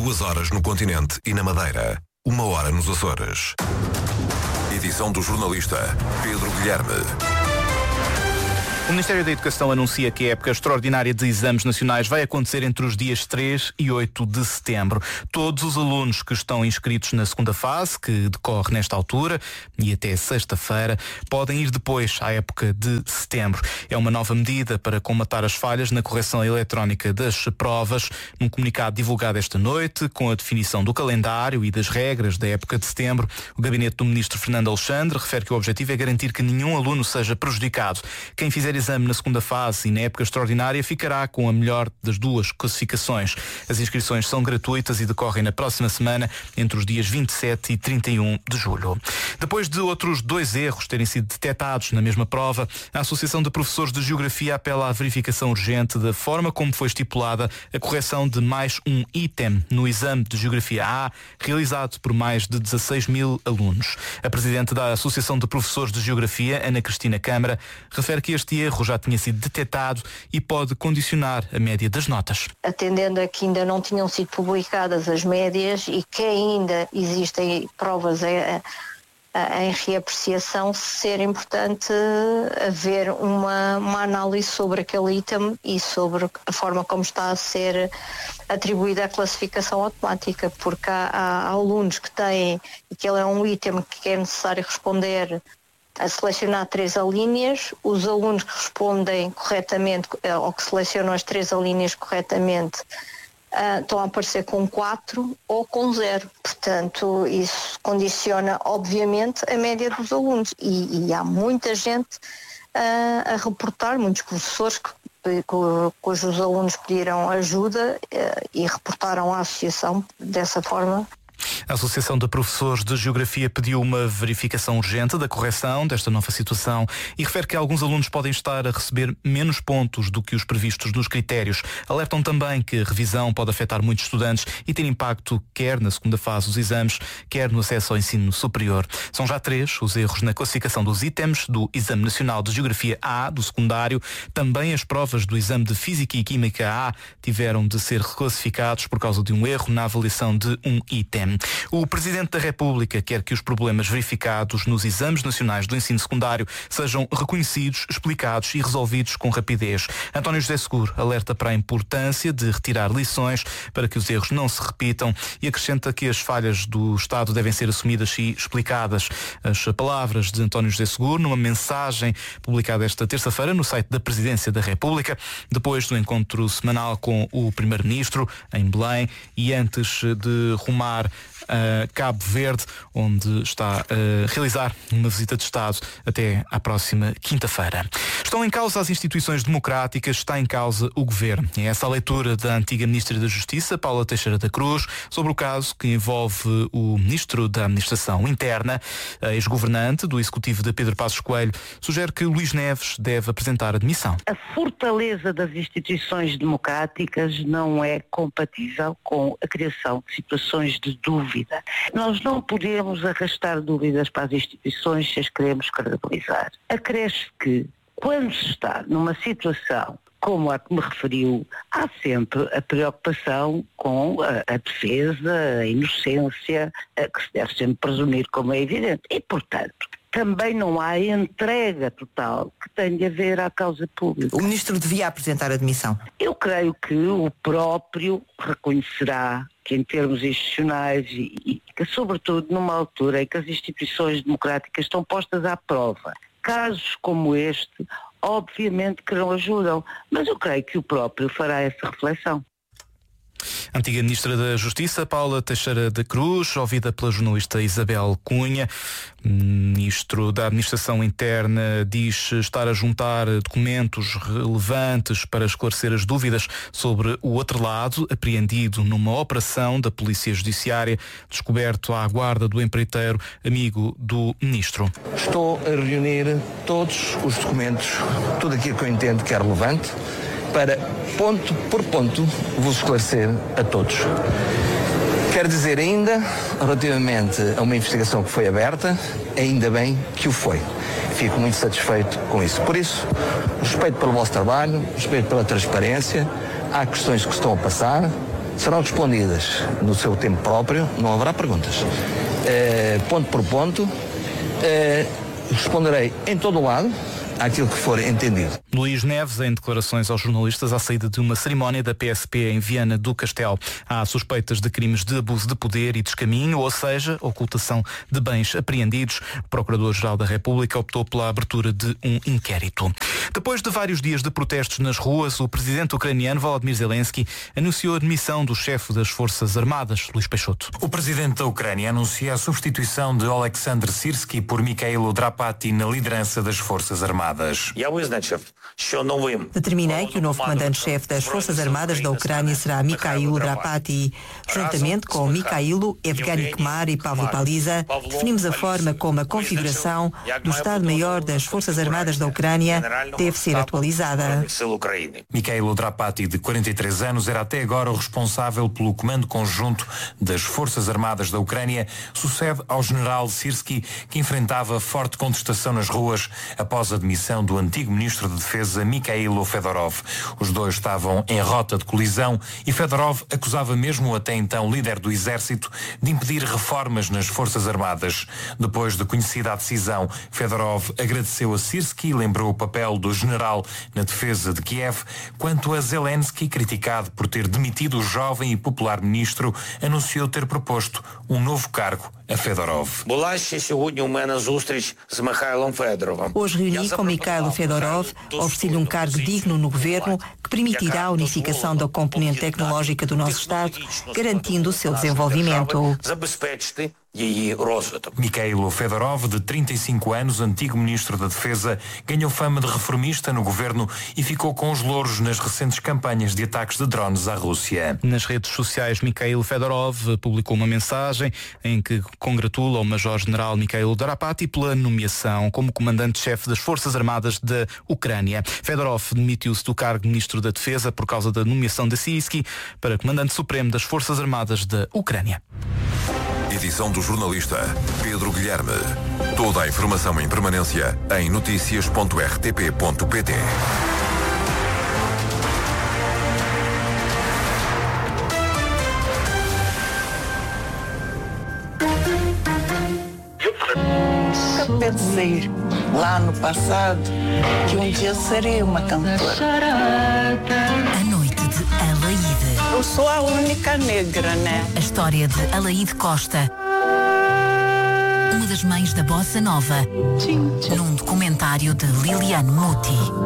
2 horas no continente e na Madeira. 1 hora nos Açores. Edição do jornalista Pedro Guilherme. O Ministério da Educação anuncia que a época extraordinária de exames nacionais vai acontecer entre os dias 3 e 8 de setembro. Todos os alunos que estão inscritos na segunda fase, que decorre nesta altura e até sexta-feira, podem ir depois à época de setembro. É uma nova medida para colmatar as falhas na correção eletrónica das provas. Num comunicado divulgado esta noite, com a definição do calendário e das regras da época de setembro, o gabinete do Ministro Fernando Alexandre refere que o objetivo é garantir que nenhum aluno seja prejudicado. Quem fizer exame na segunda fase e na época extraordinária ficará com a melhor das duas classificações. As inscrições são gratuitas e decorrem na próxima semana, entre os dias 27 e 31 de julho. Depois de outros 2 erros terem sido detectados na mesma prova, a Associação de Professores de Geografia apela à verificação urgente da forma como foi estipulada a correção de mais um item no exame de Geografia A, realizado por mais de 16 mil alunos. A presidente da Associação de Professores de Geografia, Ana Cristina Câmara, refere que este erro já tinha sido detectado e pode condicionar a média das notas. Atendendo a que ainda não tinham sido publicadas as médias e que ainda existem provas em reapreciação, ser importante haver uma análise sobre aquele item e sobre a forma como está a ser atribuída a classificação automática, porque há alunos que têm, e que ele é um item que é necessário responder a selecionar 3 alíneas. Os alunos que respondem corretamente ou que selecionam as 3 alíneas corretamente estão a aparecer com 4 ou com 0. Portanto, isso condiciona, obviamente, a média dos alunos. E há muita gente a reportar, muitos professores cujos alunos pediram ajuda e reportaram à associação dessa forma. A Associação de Professores de Geografia pediu uma verificação urgente da correção desta nova situação e refere que alguns alunos podem estar a receber menos pontos do que os previstos nos critérios. Alertam também que a revisão pode afetar muitos estudantes e ter impacto quer na segunda fase dos exames, quer no acesso ao ensino superior. São já 3 os erros na classificação dos itens do Exame Nacional de Geografia A, do secundário. Também as provas do Exame de Física e Química A tiveram de ser reclassificados por causa de um erro na avaliação de um item. O Presidente da República quer que os problemas verificados nos exames nacionais do ensino secundário sejam reconhecidos, explicados e resolvidos com rapidez. António José Seguro alerta para a importância de retirar lições para que os erros não se repitam e acrescenta que as falhas do Estado devem ser assumidas e explicadas. As palavras de António José Seguro numa mensagem publicada esta terça-feira no site da Presidência da República, depois do encontro semanal com o Primeiro-Ministro em Belém e antes de rumar a Cabo Verde, onde está a realizar uma visita de Estado até à próxima quinta-feira. Estão em causa as instituições democráticas, está em causa o Governo. É essa a leitura da antiga Ministra da Justiça, Paula Teixeira da Cruz, sobre o caso que envolve o Ministro da Administração Interna. A ex-governante do Executivo de Pedro Passos Coelho sugere que Luís Neves deve apresentar admissão. A fortaleza das instituições democráticas não é compatível com a criação de situações de dúvida. Nós não podemos arrastar dúvidas para as instituições se as queremos credibilizar. Acresce que, quando se está numa situação como a que me referiu, há sempre a preocupação com a defesa, a inocência, que se deve sempre presumir, como é evidente. E, portanto, também não há entrega total que tenha a ver à causa pública. O Ministro devia apresentar admissão? Eu creio que o próprio reconhecerá que em termos institucionais e que, sobretudo, numa altura em que as instituições democráticas estão postas à prova, casos como este, obviamente que não ajudam, mas eu creio que o próprio fará essa reflexão. Antiga Ministra da Justiça, Paula Teixeira da Cruz, ouvida pela jornalista Isabel Cunha. Ministro da Administração Interna diz estar a juntar documentos relevantes para esclarecer as dúvidas sobre o outro lado, apreendido numa operação da Polícia Judiciária, descoberto à guarda do empreiteiro, amigo do Ministro. Estou a reunir todos os documentos, tudo aquilo que eu entendo que é relevante, para, ponto por ponto, vos esclarecer a todos. Quero dizer ainda, relativamente a uma investigação que foi aberta, ainda bem que o foi. Fico muito satisfeito com isso. Por isso, respeito pelo vosso trabalho, respeito pela transparência. Há questões que estão a passar, serão respondidas no seu tempo próprio, não haverá perguntas. Ponto por ponto, responderei em todo o lado àquilo que for entendido. Luís Neves, em declarações aos jornalistas à saída de uma cerimónia da PSP em Viana do Castelo. Há suspeitas de crimes de abuso de poder e descaminho, ou seja, ocultação de bens apreendidos. O Procurador-Geral da República optou pela abertura de um inquérito. Depois de vários dias de protestos nas ruas, o presidente ucraniano Volodymyr Zelensky anunciou a demissão do chefe das Forças Armadas, Luís Peixoto. O presidente da Ucrânia anuncia a substituição de Oleksandr Syrskyi por Mikhailo Drapati na liderança das Forças Armadas. Determinei que o novo comandante-chefe das Forças Armadas da Ucrânia será Mikhailo Drapati. Juntamente com Mikhailo, Evgeny Kmar e Pavlo Baliza, definimos a forma como a configuração do Estado-Maior das Forças Armadas da Ucrânia deve ser atualizada. Mikhailo Drapati, de 43 anos, era até agora o responsável pelo comando conjunto das Forças Armadas da Ucrânia, sucede ao general Syrskyi, que enfrentava forte contestação nas ruas após a demissão do antigo ministro de Defesa Mikhailo Fedorov. Os dois estavam em rota de colisão e Fedorov acusava mesmo o até então líder do exército de impedir reformas nas Forças Armadas. Depois de conhecida a decisão, Fedorov agradeceu a Syrskyi e lembrou o papel do general na defesa de Kiev. Quanto a Zelensky, criticado por ter demitido o jovem e popular ministro, anunciou ter proposto um novo cargo a Fedorov. Hoje reuni com Mikhailo Fedorov, ofereci-lhe um cargo digno no governo que permitirá a unificação da componente tecnológica do nosso Estado, garantindo o seu desenvolvimento. Mikhailo Fedorov, de 35 anos, antigo ministro da Defesa, ganhou fama de reformista no governo e ficou com os louros nas recentes campanhas de ataques de drones à Rússia. Nas redes sociais, Mikhailo Fedorov publicou uma mensagem em que congratula o Major-General Mikhailo Drapati pela nomeação como comandante-chefe das Forças Armadas da Ucrânia. Fedorov demitiu-se do cargo de ministro da Defesa por causa da nomeação de Syrskyi para comandante supremo das Forças Armadas da Ucrânia. Edição do jornalista Pedro Guilherme. Toda a informação em permanência em noticias.rtp.pt. Nunca pensei lá no passado que um dia serei uma cantora. A noite de Alaíde. Eu sou a única negra, né? A história de Alaíde Costa, uma das mães da Bossa Nova, num documentário de Liliane Muti.